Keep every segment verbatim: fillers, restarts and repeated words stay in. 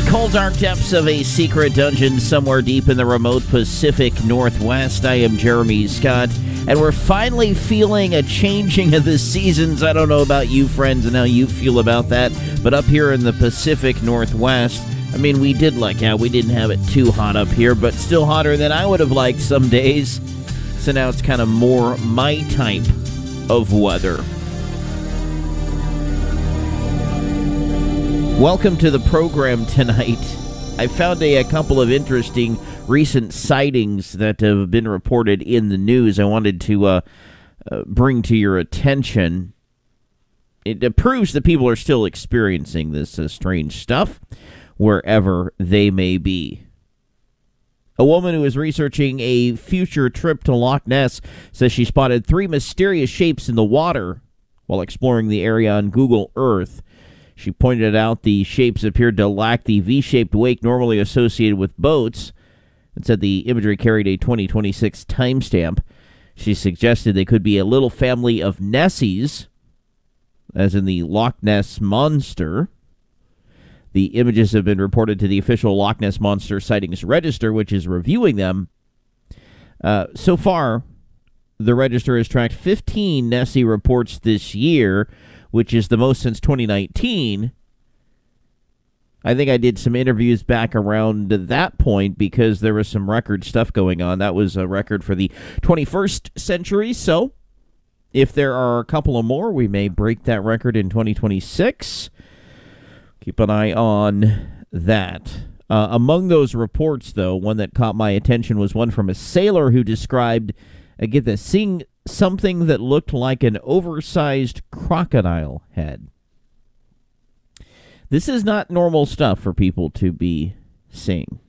cold, dark depths of a secret dungeon somewhere deep in the remote Pacific Northwest. I am Jeremy Scott, and we're finally feeling a changing of the seasons. I don't know about you, friends, and how you feel about that, but up here in the Pacific Northwest, I mean, we did like how we didn't have it too hot up here, but still hotter than I would have liked some days. So now it's kind of more my type of weather. Welcome to the program tonight. I found a, a couple of interesting recent sightings that have been reported in the news I wanted to uh, uh, bring to your attention. It uh, proves that people are still experiencing this uh, strange stuff wherever they may be. A woman who is researching a future trip to Loch Ness says she spotted three mysterious shapes in the water while exploring the area on Google Earth. She pointed out the shapes appeared to lack the V-shaped wake normally associated with boats, and said the imagery carried a twenty twenty-six timestamp. She suggested they could be a little family of Nessies, as in the Loch Ness Monster. The images have been reported to the official Loch Ness Monster Sightings Register, which is reviewing them. Uh, so far, the register has tracked fifteen Nessie reports this year, which is the most since twenty nineteen. I think I did some interviews back around that point because there was some record stuff going on. That was a record for the twenty-first century, so if there are a couple of more, we may break that record in twenty twenty-six. Keep an eye on that. Uh, among those reports, though, one that caught my attention was one from a sailor who described, uh, get this, seeing something that looked like an oversized crocodile head. This is not normal stuff for people to be seeing.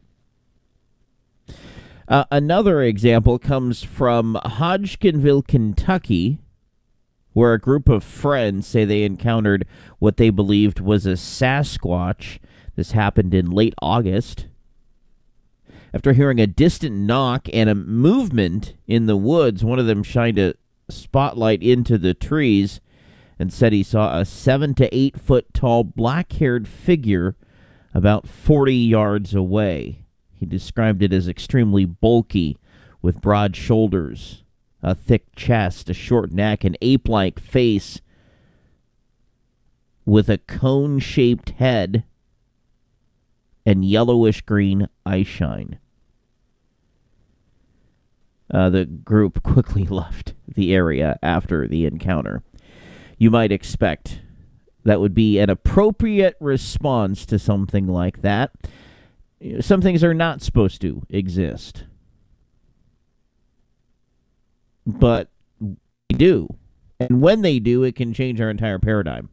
Uh, another example comes from Hodgenville, Kentucky, where a group of friends say they encountered what they believed was a Sasquatch. This happened in late August. After hearing a distant knock and a movement in the woods, one of them shined a spotlight into the trees and said he saw a seven to eight foot tall black-haired figure about forty yards away. He described it as extremely bulky, with broad shoulders, a thick chest, a short neck, an ape-like face with a cone-shaped head and yellowish-green eyeshine. Uh, the group quickly left the area after the encounter. You might expect that would be an appropriate response to something like that. Some things are not supposed to exist, but they do. And when they do, it can change our entire paradigm.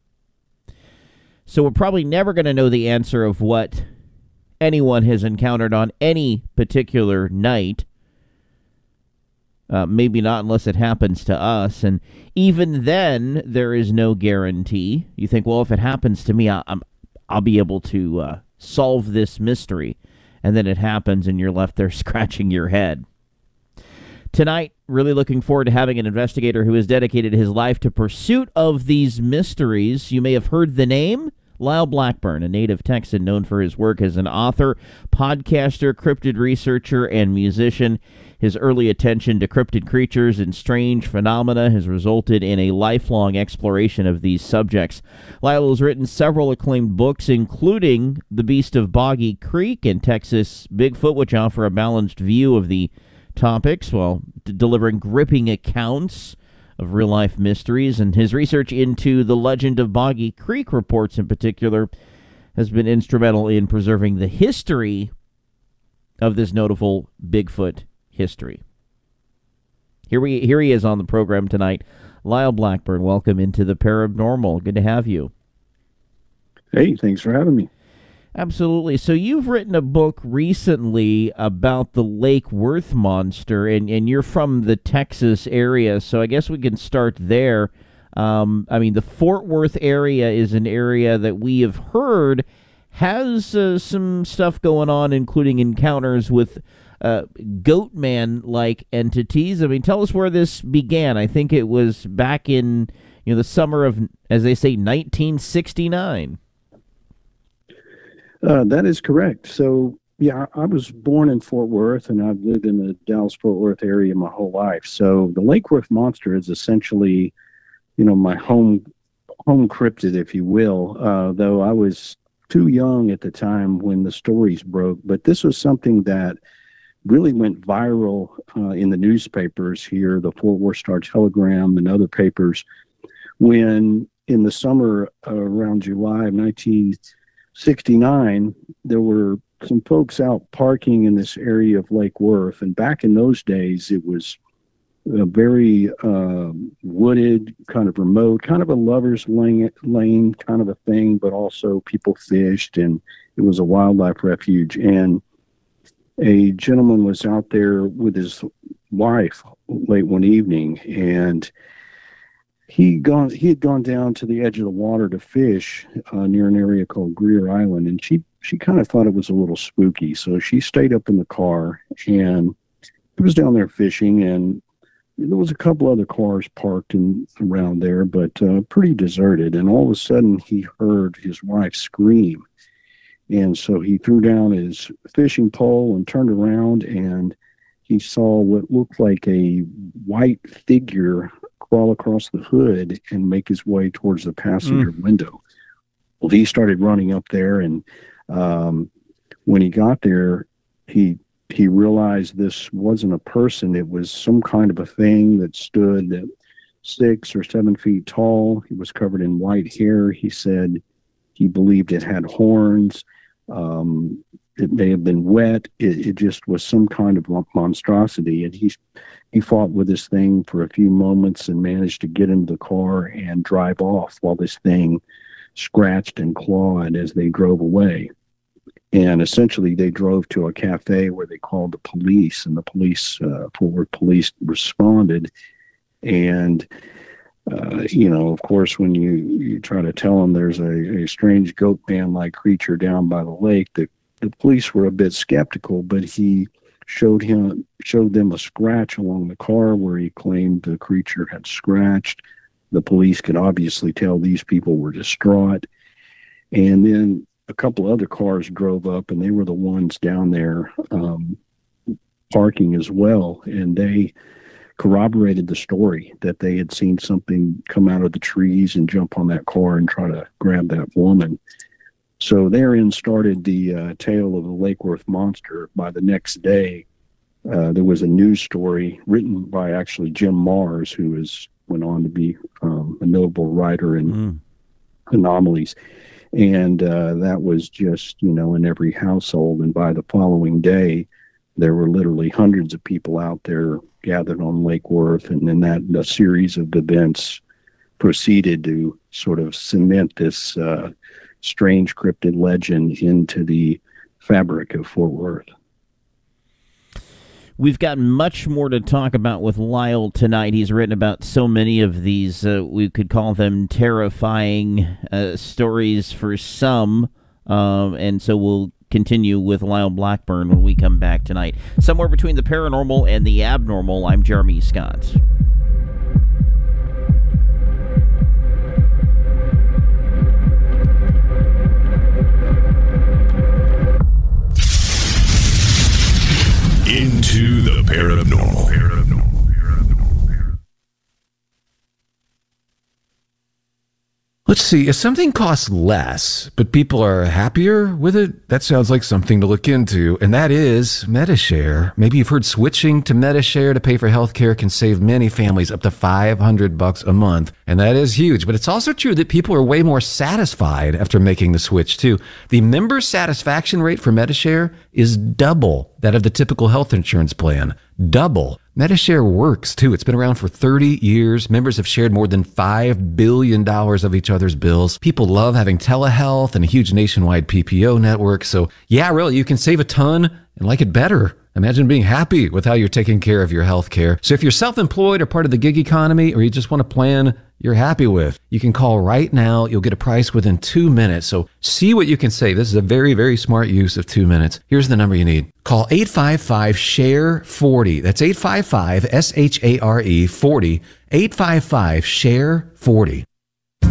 So we're probably never going to know the answer of what anyone has encountered on any particular night. Uh, maybe not unless it happens to us. And even then, there is no guarantee. You think, well, if it happens to me, I, I'm, I'll be able to uh, solve this mystery. And then it happens and you're left there scratching your head. Tonight, really looking forward to having an investigator who has dedicated his life to pursuit of these mysteries. You may have heard the name, Lyle Blackburn, a native Texan known for his work as an author, podcaster, cryptid researcher, and musician. His early attention to cryptid creatures and strange phenomena has resulted in a lifelong exploration of these subjects. Lyle has written several acclaimed books, including The Beast of Boggy Creek and Texas Bigfoot, which offer a balanced view of the topics while d- delivering gripping accounts of real-life mysteries. And his research into the legend of Boggy Creek reports in particular has been instrumental in preserving the history of this notable Bigfoot history. Here we here he is on the program tonight. Lyle Blackburn, welcome into the Paranormal. Good to have you. Hey, thanks for having me. Absolutely. So you've written a book recently about the Lake Worth monster, and, and you're from the Texas area, so I guess we can start there. Um, I mean, the Fort Worth area is an area that we have heard has uh, some stuff going on, including encounters with uh, Goatman-like entities. I mean, tell us where this began. I think it was back in, you know, the summer of, as they say, nineteen sixty-nine. Uh, that is correct. So, yeah, I I was born in Fort Worth, and I've lived in the Dallas-Fort Worth area my whole life. So the Lake Worth Monster is essentially, you know, my home home cryptid, if you will. Uh, though I was too young at the time when the stories broke, but this was something that really went viral uh, in the newspapers here, the Fort Worth Star-Telegram and other papers, when in the summer uh, around July of nineteen sixty-nine, there were some folks out parking in this area of Lake Worth. And back in those days, it was a very uh, wooded, kind of remote, kind of a lover's lane, lane kind of a thing, but also people fished, and it was a wildlife refuge. And a gentleman was out there with his wife late one evening, and he gone he had gone down to the edge of the water to fish uh, near an area called Greer Island, and she she kind of thought it was a little spooky, so she stayed up in the car, and he was down there fishing, and there was a couple other cars parked in around there, but uh, pretty deserted. And all of a sudden, he heard his wife scream, and so he threw down his fishing pole and turned around, and he saw what looked like a white figure crawl across the hood and make his way towards the passenger mm. window. Well, he started running up there, and um, when he got there, he he realized this wasn't a person. It was some kind of a thing that stood at six or seven feet tall. He was covered in white hair. He said he believed it had horns. Um, it may have been wet. It, it just was some kind of monstrosity. And he he fought with this thing for a few moments and managed to get into the car and drive off while this thing scratched and clawed as they drove away. And essentially, they drove to a cafe where they called the police, and the police, uh, Fort Worth police, responded. And uh, you know, of course, when you, you try to tell them there's a, a strange goat man-like creature down by the lake, the the police were a bit skeptical. But he showed him showed them a scratch along the car where he claimed the creature had scratched. The police could obviously tell these people were distraught. And then a couple other cars drove up, and they were the ones down there um, parking as well. And they corroborated the story that they had seen something come out of the trees and jump on that car and try to grab that woman. So therein started the uh, tale of the Lake Worth Monster. By the next day, uh, there was a news story written by actually Jim Mars, who is went on to be um, a notable writer in mm. anomalies. And uh, that was just, you know, in every household. And by the following day, there were literally hundreds of people out there gathered on Lake Worth. And then that a series of events proceeded to sort of cement this uh, strange cryptid legend into the fabric of Fort Worth. We've got much more to talk about with Lyle tonight. He's written about so many of these, uh, we could call them terrifying uh, stories for some, um, and so we'll continue with Lyle Blackburn when we come back tonight. Somewhere between the paranormal and the abnormal, I'm Jeremy Scott. Into the paranormal. paranormal. Let's see, if something costs less, but people are happier with it, that sounds like something to look into, and that is Medi-Share. Maybe you've heard switching to Medi-Share to pay for healthcare can save many families up to five hundred bucks a month, and that is huge. But it's also true that people are way more satisfied after making the switch, too. The member satisfaction rate for Medi-Share is double that of the typical health insurance plan. Double. Medi-Share works, too. It's been around for thirty years. Members have shared more than five billion dollars of each other's bills. People love having telehealth and a huge nationwide P P O network. So, yeah, really, you can save a ton and like it better. Imagine being happy with how you're taking care of your health care. So if you're self-employed or part of the gig economy, or you just want a plan you're happy with, you can call right now. You'll get a price within two minutes. So see what you can save. This is a very, very smart use of two minutes. Here's the number you need. Call eight five five, S H A R E, forty. That's eight five five, S H A R E, forty. eight five five, S H A R E, forty.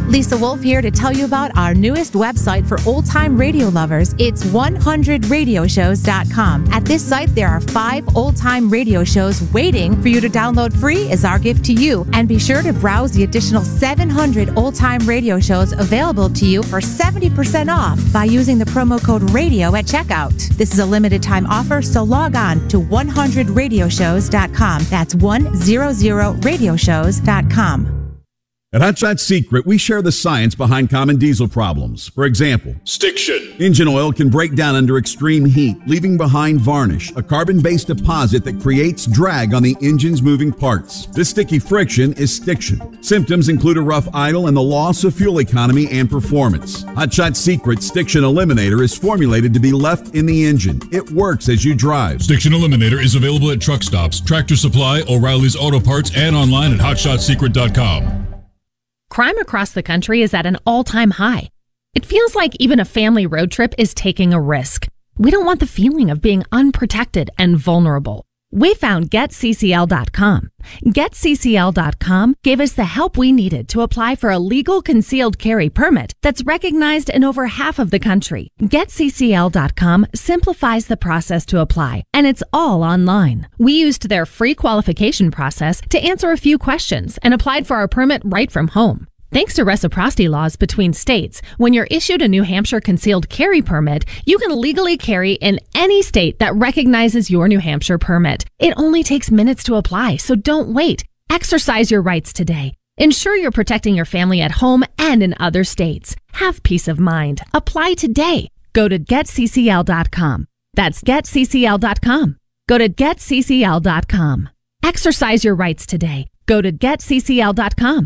Lisa Wolf here to tell you about our newest website for old-time radio lovers. It's one hundred radio shows dot com. At this site, there are five old-time radio shows waiting for you to download free as our gift to you. And be sure to browse the additional seven hundred old-time radio shows available to you for seventy percent off by using the promo code RADIO at checkout. This is a limited-time offer, so log on to one hundred radio shows dot com. That's one hundred radio shows dot com. At Hot Shot Secret, we share the science behind common diesel problems. For example, Stiction. Engine oil can break down under extreme heat, leaving behind varnish, a carbon-based deposit that creates drag on the engine's moving parts. This sticky friction is stiction. Symptoms include a rough idle and the loss of fuel economy and performance. Hot Shot Secret Stiction Eliminator is formulated to be left in the engine. It works as you drive. Stiction Eliminator is available at truck stops, Tractor Supply, O'Reilly's Auto Parts, and online at hot shot secret dot com. Crime across the country is at an all-time high. It feels like even a family road trip is taking a risk. We don't want the feeling of being unprotected and vulnerable. We found Get C C L dot com. Get C C L dot com gave us the help we needed to apply for a legal concealed carry permit that's recognized in over half of the country. Get C C L dot com simplifies the process to apply, and it's all online. We used their free qualification process to answer a few questions and applied for our permit right from home. Thanks to reciprocity laws between states, when you're issued a New Hampshire concealed carry permit, you can legally carry in any state that recognizes your New Hampshire permit. It only takes minutes to apply, so don't wait. Exercise your rights today. Ensure you're protecting your family at home and in other states. Have peace of mind. Apply today. Go to Get C C L dot com. That's Get C C L dot com. Go to Get C C L dot com. Exercise your rights today. Go to Get C C L dot com.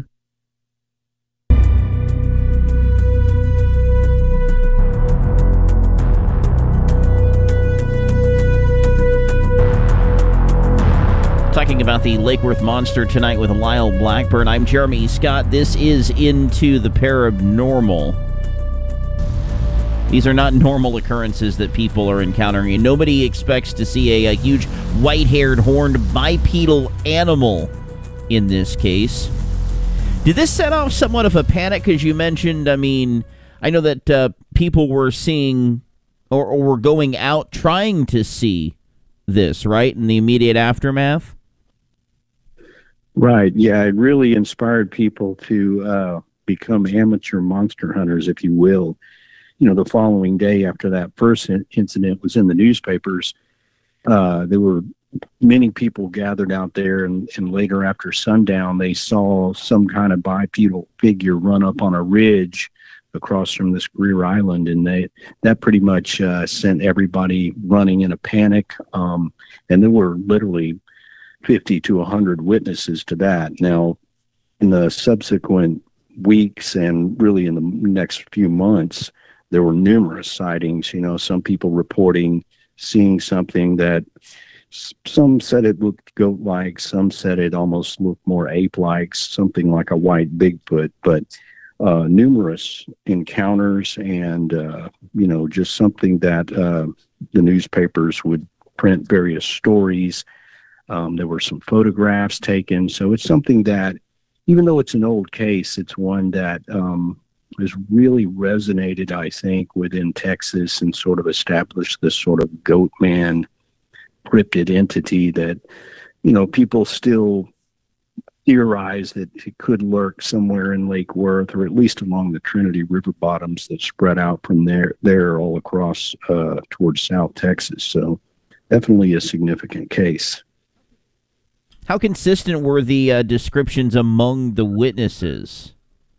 Talking about the Lake Worth Monster tonight with Lyle Blackburn. I'm Jeremy Scott. This is Into the Paranormal. These are not normal occurrences that people are encountering, and nobody expects to see a, a huge white-haired, horned, bipedal animal in this case. Did this set off somewhat of a panic? Because you mentioned, I mean, I know that uh, people were seeing or, or were going out trying to see this, right, in the immediate aftermath? Right. Yeah, it really inspired people to uh, become amateur monster hunters, if you will. You know, the following day after that first in- incident was in the newspapers, uh, there were many people gathered out there, and, and later after sundown, they saw some kind of bipedal figure run up on a ridge across from this Greer Island, and they that pretty much uh, sent everybody running in a panic. Um, and there were literally fifty to one hundred witnesses to that. Now, in the subsequent weeks and really in the next few months, there were numerous sightings. You know, some people reporting seeing something that some said it looked goat-like, some said it almost looked more ape-like, something like a white Bigfoot, but uh, numerous encounters and, uh, you know, just something that uh, the newspapers would print various stories. Um, there were some photographs taken. So it's something that, even though it's an old case, it's one that um, has really resonated, I think, within Texas and sort of established this sort of goat man cryptid entity that, you know, people still theorize that it could lurk somewhere in Lake Worth, or at least along the Trinity River bottoms that spread out from there, there all across uh, towards South Texas. So definitely a significant case. How consistent were the uh, descriptions among the witnesses?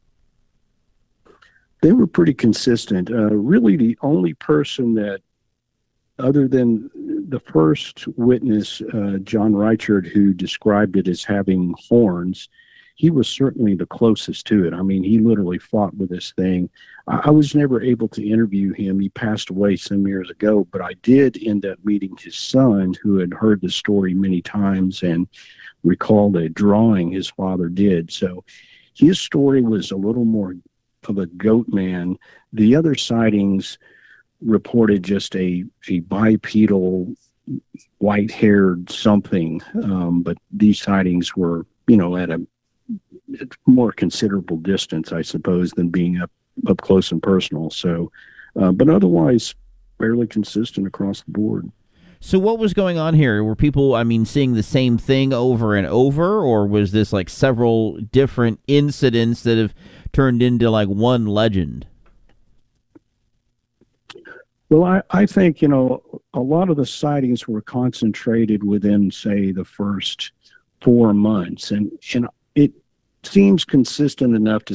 They were pretty consistent. Uh, really, the only person that, other than the first witness, uh, John Reichard, who described it as having horns, he was certainly the closest to it. I mean, he literally fought with this thing. I, I was never able to interview him. He passed away some years ago, but I did end up meeting his son, who had heard the story many times and recalled a drawing his father did. So his story was a little more of a goat man. The other sightings reported just a, a bipedal, white-haired something, um, but these sightings were, you know, at a more considerable distance, I suppose, than being up, up close and personal. So, uh, but otherwise, fairly consistent across the board. So what was going on here? Were people, I mean, seeing the same thing over and over, or was this like several different incidents that have turned into like one legend? Well, I, I think, you know, a lot of the sightings were concentrated within, say, the first four months. And, and it seems consistent enough to